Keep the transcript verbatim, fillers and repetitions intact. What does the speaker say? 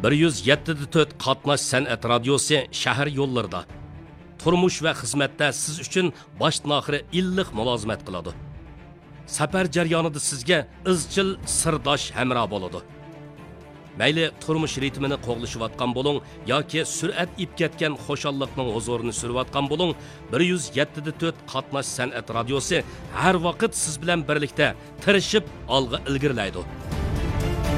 bir yuz yetti to'rt qatnash san'at radiosi shahar yo'llarida turmush va xizmatda siz uchun boshdan oxiri illiq mulozimat qiladi. Safar jarayonida sizga izchil sirdosh hamroh bo'ladi. Mayli turmush ritmini qo'g'lishayotgan bo'ling yoki sur'at ib ketgan xo'shallikning huzurini surayotgan bo'ling, bir yuz yetti to'rt qatnash san'at radiosi har vaqt siz bilan birlikda tirishib olg'a ilgirlaydi.